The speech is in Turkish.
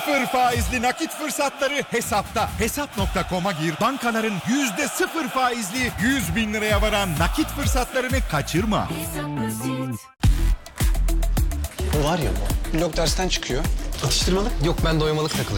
Sıfır faizli nakit fırsatları Hesap'ta. Hesap.com'a gir. Bankaların %0 faizli 100.000 liraya varan nakit fırsatlarını kaçırma. Bu var ya bu. Blok dersten çıkıyor. Atıştırmalık? Yok, ben doymalık takılıyorum.